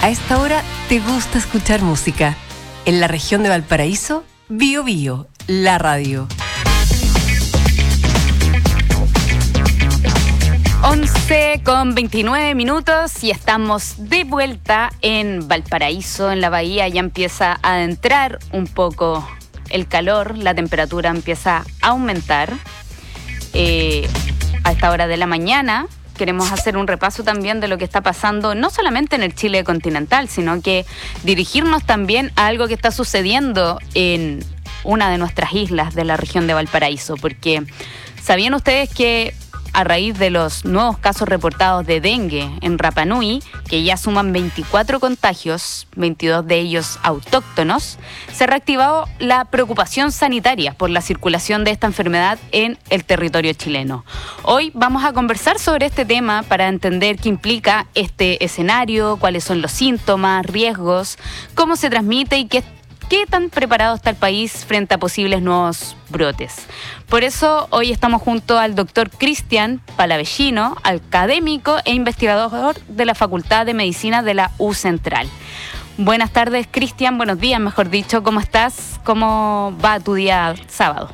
A esta hora te gusta escuchar música. En la región de Valparaíso, Bio Bio, la radio. 11:29 y estamos de vuelta en Valparaíso, en la bahía. Ya empieza a adentrar un poco el calor, la temperatura empieza a aumentar. A esta hora de la mañana queremos hacer un repaso también de lo que está pasando, no solamente en el Chile continental, sino que dirigirnos también a algo que está sucediendo en una de nuestras islas de la región de Valparaíso, porque ¿sabían ustedes que a raíz de los nuevos casos reportados de dengue en Rapa Nui, que ya suman 24 contagios, 22 de ellos autóctonos, se ha reactivado la preocupación sanitaria por la circulación de esta enfermedad en el territorio chileno? Hoy vamos a conversar sobre este tema para entender qué implica este escenario, cuáles son los síntomas, riesgos, cómo se transmite y qué tan preparado está el país frente a posibles nuevos brotes. Por eso hoy estamos junto al doctor Cristian Palavecino, académico e investigador de la Facultad de Medicina de la U Central. Buenas tardes, Cristian, buenos días, mejor dicho, ¿cómo estás? ¿Cómo va tu día sábado?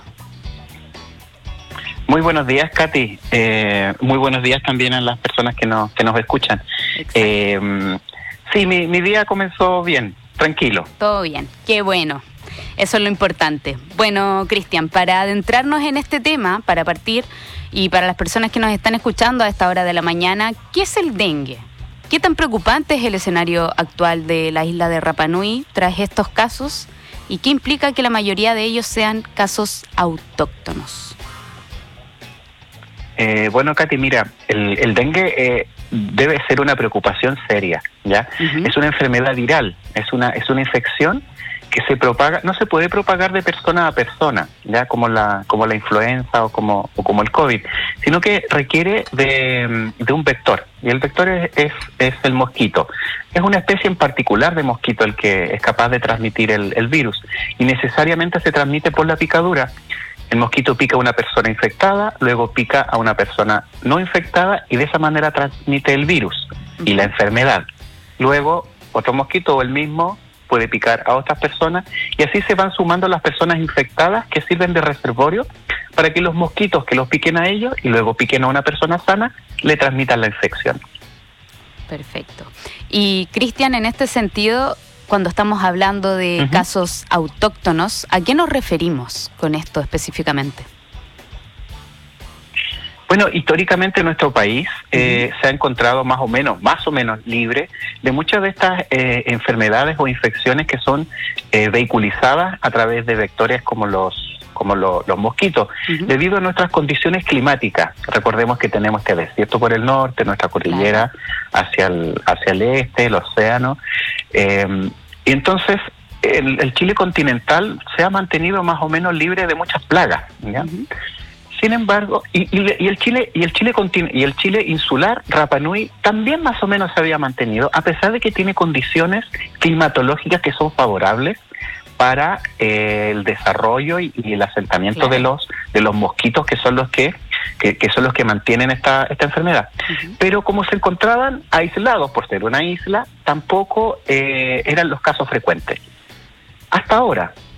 Muy buenos días, Katy. Muy buenos días también a las personas que nos escuchan. Sí, mi día comenzó bien. Tranquilo. Todo bien, qué bueno. Eso es lo importante. Bueno, Cristian, para adentrarnos en este tema, para partir, y para las personas que nos están escuchando a esta hora de la mañana, ¿qué es el dengue? ¿Qué tan preocupante es el escenario actual de la isla de Rapa Nui tras estos casos? ¿Y qué implica que la mayoría de ellos sean casos autóctonos? Bueno, Katy, mira, el dengue debe ser una preocupación seria, ¿ya? Uh-huh. Es una enfermedad viral, es una infección que se propaga, no se puede propagar de persona a persona, ya como la influenza o como el COVID, sino que requiere de un vector, y el vector es el mosquito. Es una especie en particular de mosquito el que es capaz de transmitir el virus, y necesariamente se transmite por la picadura. El mosquito pica a una persona infectada, luego pica a una persona no infectada y de esa manera transmite el virus y la enfermedad. Luego, otro mosquito o el mismo puede picar a otras personas y así se van sumando las personas infectadas que sirven de reservorio para que los mosquitos que los piquen a ellos y luego piquen a una persona sana le transmitan la infección. Perfecto. Y Cristian, en este sentido, cuando estamos hablando de casos autóctonos, ¿a qué nos referimos con esto específicamente? Bueno, históricamente nuestro país se ha encontrado más o menos libre de muchas de estas enfermedades o infecciones que son vehiculizadas a través de vectores como los mosquitos, debido a nuestras condiciones climáticas. Recordemos que tenemos este desierto por el norte, nuestra cordillera hacia el este, el océano, y entonces el Chile continental se ha mantenido más o menos libre de muchas plagas, ¿ya? Sin embargo, el Chile insular, Rapa Nui, también más o menos se había mantenido, a pesar de que tiene condiciones climatológicas que son favorables para el desarrollo y el asentamiento de los mosquitos que son los que mantienen esta enfermedad. Pero como se encontraban aislados por ser una isla, tampoco eran los casos frecuentes. Hasta ahora,